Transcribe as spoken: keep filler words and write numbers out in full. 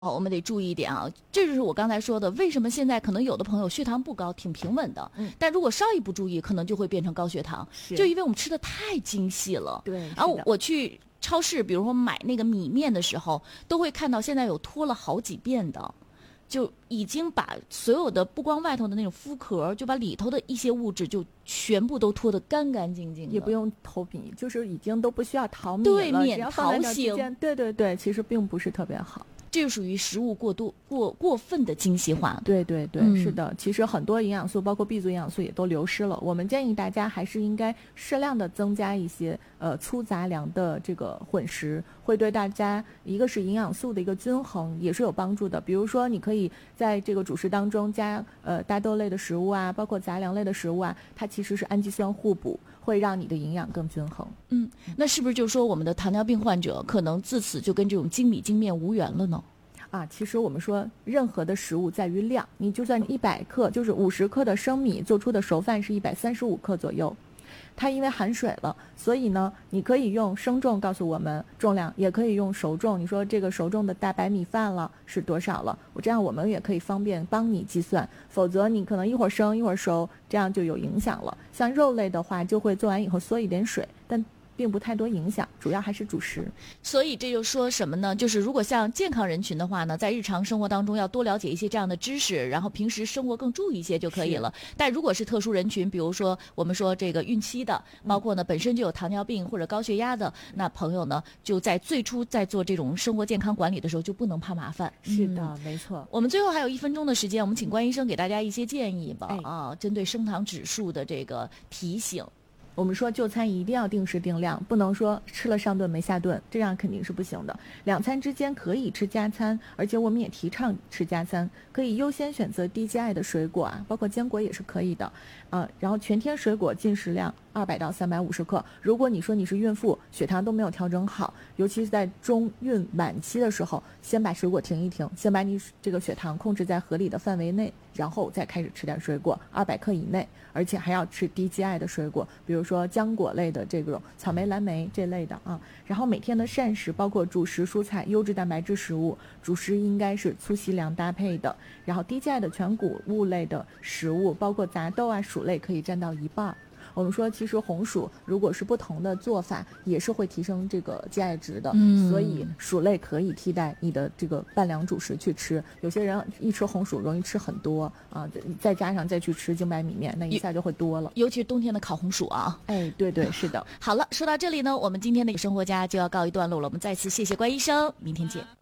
哦，我们得注意一点啊，这就是我刚才说的，为什么现在可能有的朋友血糖不高，挺平稳的， 嗯， 但如果稍一不注意，可能就会变成高血糖，就因为我们吃的太精细了。 对， 然后我去超市，比如说买那个米面的时候，都会看到现在有脱了好几遍的，就已经把所有的不光外头的那种麸壳，就把里头的一些物质就全部都脱得干干净净的， 也不用淘米，就是已经都不需要淘米了， 对，免淘型，对对对，其实并不是特别好。 这就属于食物过度、过过分的精细化。 对对对、嗯，是的。其实很多营养素，包括 B 族营养素也都流失了。我们建议大家还是应该适量的增加一些呃粗杂粮的这个混食，会对大家一个是营养素的一个均衡也是有帮助的。比如说，你可以在这个主食当中加呃大豆类的食物啊，包括杂粮类的食物啊，它其实是氨基酸互补，会让你的营养更均衡。 嗯，那是不是就说我们的糖尿病患者可能自此就跟这种精米精面无缘了呢？ 啊，其实我们说任何的食物在于量，你就算一百克，就是五十克的生米做出的熟饭是一百三十五克左右，它因为含水了，所以呢，你可以用生重告诉我们重量，也可以用熟重。你说这个熟重的大白米饭了是多少了？我这样我们也可以方便帮你计算，否则你可能一会儿生一会儿熟，这样就有影响了。像肉类的话，就会做完以后缩一点水，但并不太多影响，主要还是主食。 所以这就说什么呢？就是如果像健康人群的话呢，在日常生活当中要多了解一些这样的知识，然后平时生活更注意一些就可以了。但如果是特殊人群，比如说我们说这个孕期的，包括呢本身就有糖尿病或者高血压的，那朋友呢就在最初在做这种生活健康管理的时候就不能怕麻烦。 是的、嗯、没错。 我们最后还有一分钟的时间，我们请关医生给大家一些建议吧。哎、啊，针对升糖指数的这个提醒。 我们说就餐一定要定时定量，不能说吃了上顿没下顿，这样肯定是不行的。两餐之间可以吃加餐，而且我们也提倡吃加餐，可以优先选择低 G I 的水果啊，包括坚果也是可以的。呃，然后全天水果进食量二百到三百五十克。如果你说你是孕妇，血糖都没有调整好，尤其是在中孕晚期的时候，先把水果停一停，先把你这个血糖控制在合理的范围内，然后再开始吃点水果，二百克以内，而且还要吃低 G I 的水果，比如说浆果类的这种草莓、蓝莓这类的啊。然后每天的膳食包括主食、蔬菜、优质蛋白质食物，主食应该是粗细粮搭配的。然后低 G I 的全谷物类的食物，包括杂豆啊、薯类可以占到一半。我们说其实红薯如果是不同的做法也是会提升这个 G I 值的、嗯、所以薯类可以替代你的这个半粮主食去吃。有些人一吃红薯容易吃很多啊，再加上再去吃精白米面，那一下就会多了， 尤其是冬天的烤红薯啊。 哎，对对，是的。 好了，说到这里呢，我们今天的生活家就要告一段落了，我们再次谢谢关医生，明天见。